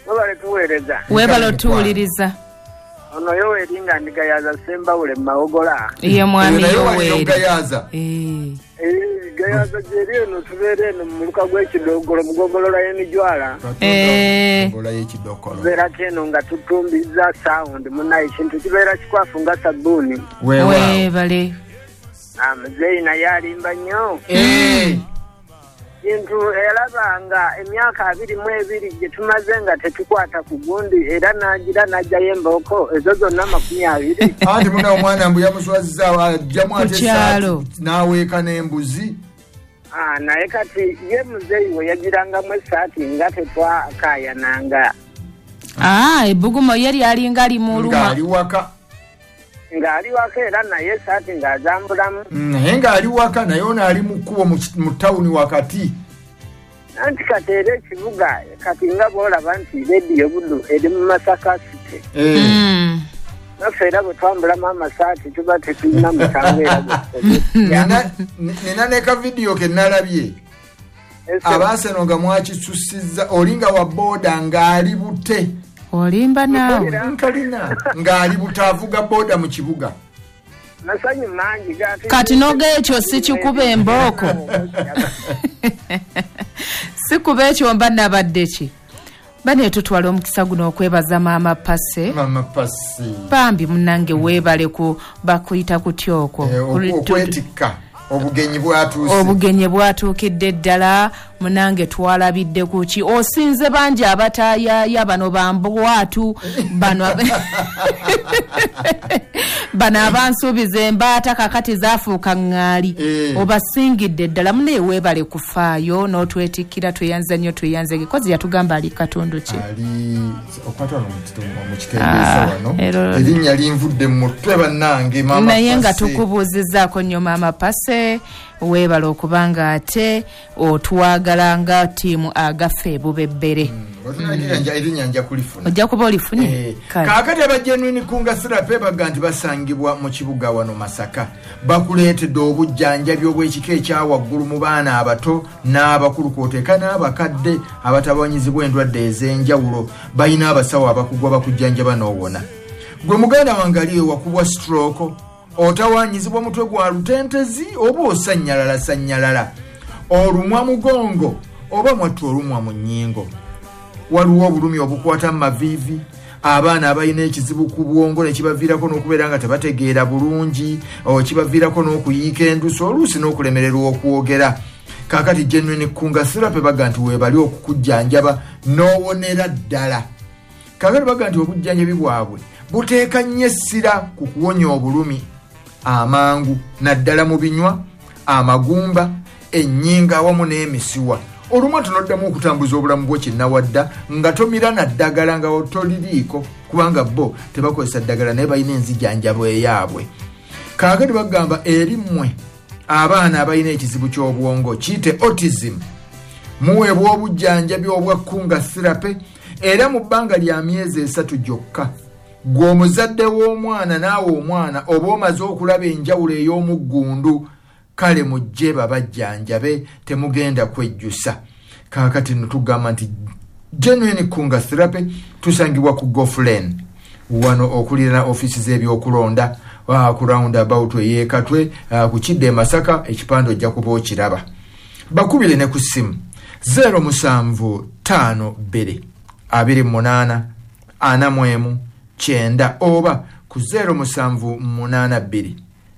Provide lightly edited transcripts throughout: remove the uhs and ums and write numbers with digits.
Webale tuweereza. Webale tuwuliriza. Ono Yoweri nga ndigayaza Sembawule Mawogola. Ye mwami Yoweri. Gayaza jeri eno tubeere eno mu luka gw'ekidogolo mugogolola y'emijwala. Mugogolola y'ekidokolo. Beera keno nga tutumbiza sound munaye ekintu kibeera kikwafu nga sabbuuni. Webale. Muzeeyi naye alimba nnyo. Kintu erabanga emyaka 22 gye tumaze nga tetukwata ku gundi era nagira najjayo embooko ezo zonna 20. Anti muna omwana mbu yamuswazizza ajjamu ate saati n'aweeka n'embuzi. Naye kati ye muzeeyi we yagirangamu esaati nga tetwakaayananga. Ebbugumo ye lyali ali mu luma. Ng'ali waka. Ng'ali waka era naye esaati ng'azambulamu. Naye ng'ali waka naye ono ali mu kkubo mu tawuni wakati. Anti kati era ekibuga kati nga bw'olaba nti rediyo Buddu eri mu Masaka City. Naffe era bwe twambulamu amasaati tuba tetulina musango era nina ne ka vidiyo ke nalabye. Abaaseno nga mwakisussizza olinga wa booda ng'ali bute. Olimba naawe. Nkalina ng'ali butaavuga booda mu kibuga. Nasanyu mangi gati. Kati n'ogekyo si kikuba embooko. Si kuba ekyo mba nabadde ki. Bane tutwala omukisa guno okwebaza Maama Passe. Maama Passe. Bambi munnange weebale ku bakuyita kutyoko. Okwetikka. Obugenyi bwatuukidde ddala munange twalabidde kuki osinze bangi abataayaya bano bambwatu bano abansuubiza embaata kakati zaafuuka ŋŋaali obasingidde ddala munaye weebale kufaayo n'otwetikkira tweyanza nnyo tweyanze gikozi yatugamba ali katundu ki erinnya linvudde mu mutwe bannange Maama Passe naye nga tukubuuzizzaako nnyo Maama Passe weebala okubanga ate otwagala nga ttiimu agaffe ebubebbere ojja kuba olifunye kaakati abagenuini kungasira baga nti basangibwa mu kibuga wano Masaka bakuleetedde obujjanjabi obw'ekika ekyawaggulu mu baana abato n'abakulu kwoteeka n'abakadde abatabanyizibwa endwadde ez'enjawulo balina abasawo abakugwa bakujjanjaba n'owona gwe muganda wange aliyo wakubwa stroke otawanyizibwa mutwe gwa lutentezi oba osanyalala olumwa mugongo oba mwattu olumwa mu nnyingo waliwo obulumi obukwata mu maviivi abaana abalina ekizibu ku bwongo ne kibaviirako n'okubeera nga tebategeera bulungi kibaviirako n'okuyiika endusu oluusi n'okulemererwa okwogera kaakati Genuine kungasira baga nti weebali okukujjanjaba n'owonera ddala kaakati baga nti obujjanjabi bwabwe buteeka nnyo essira ku kuwonya obulumi amangu naddala mu binywa amagumba ennyinga awamu n'emisiwa olumwa tunoddamu okutambuza obulamu bwo kinnawadda nga tomira na ddagala nga otoliriiko kubanga bo tebakozesa ddagala naye balina enzijanjabo eyaabwe kaakati bagamba eri mmwe abaana abalina ekizibu ky'obwongo kiyite autism muweebwa obujjanjabi obwa kunga therapy era mu bbanga lya myezi 3 gyokka gw'omuzadde w'omwana naawe omwana oba omaze okulaba enjawulo ey'omuggundu kale mujje babajjanjabe temugenda kwejjusa kaakati notugamba nti Genuine kunga therapy tusangibwa ku Goflen wano okulira ofisi z'ebyokulonda ku roundabout ey'Ekatwe ku Kidde Masaka ekipande ojja kuba okiraba bakubire ne ku ssimu 0752 28 41 oba ku 0782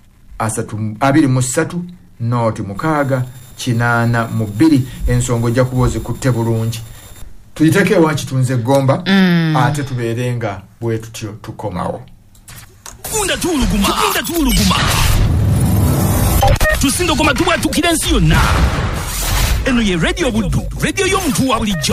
23 noti mukaaga 82 ensonga ojja kuba ozikutte bulungi tuyiteko ewa kitunze gomba ate tubeerenga bwe tutyo tukomawo kunda tuuluguma tusindogoma tubwatukira ensi yonna eno ye Radio Buddu radio y'omuntu wa bulijjo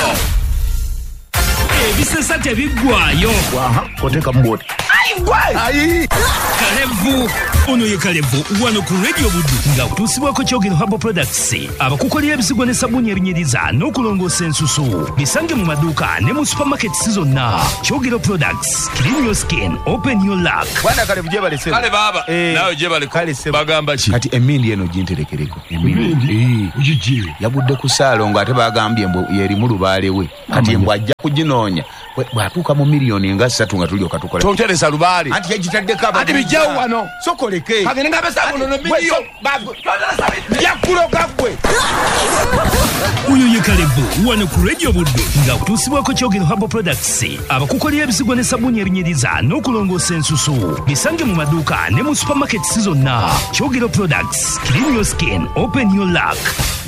ebisesa tebiggwayo koteka mboti ayi Kalevu ono ye Kalevu wano ku Radio Buddu nga utusibwako Kyogero Herbal Products abakukolera ebisigo ne sabuni ebinyiriza n'okulongoosa ensusu bisange mu maduuka ne mu supermarkets zonna Kyogero Products clean your skin open your luck bwana Kalevu je balese kale baba nawe je bale bagamba ki kati emindi eno jinterekereko emindi ujije yabudde ku salongo ate bagambye mbo yeri mu lubaale we kati mbwajja kujinoonya bwatuuka mu miliyoni nga 3 nga tulyoka tukola tonteresa lubaali anti yagitaddeko ati bijjawo wano sokoleke kagende nga basabuno no miliyo yakuloga gwe uyo ye Kalevu wano ku Radio Buddu nga kutuusibwako Kyogero Herbal Products abakukolera ebisigwa ne sabuni ebinyiriza n'okulongoosa ensusu bisange mu maduuka ne mu supermarkets zonna. Kyogero Products, clean your skin, open your luck.